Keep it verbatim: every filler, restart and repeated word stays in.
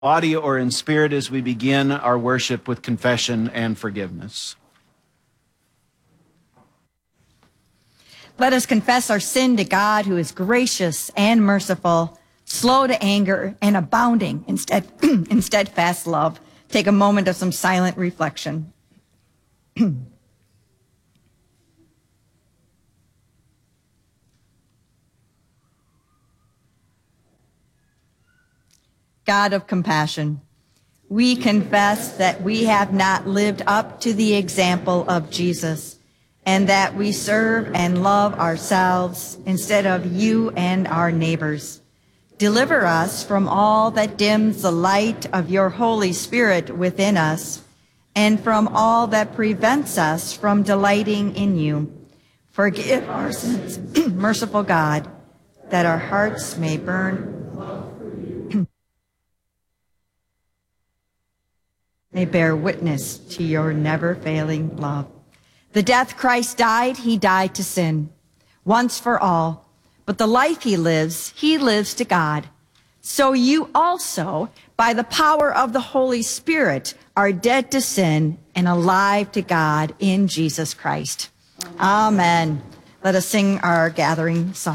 Body or in spirit as we begin our worship with confession and forgiveness. Let us confess our sin to God, who is gracious and merciful, slow to anger and abounding in, stead, in steadfast love. Take a moment of some silent reflection. God of compassion, we confess that we have not lived up to the example of Jesus, and that we serve and love ourselves instead of you and our neighbors. Deliver us from all that dims the light of your Holy Spirit within us, and from all that prevents us from delighting in you. Forgive our sins, merciful God, that our hearts may burn may bear witness to your never-failing love. The death Christ died, he died to sin, once for all. But the life he lives, he lives to God. So you also, by the power of the Holy Spirit, are dead to sin and alive to God in Jesus Christ. Amen. Amen. Let us sing our gathering song.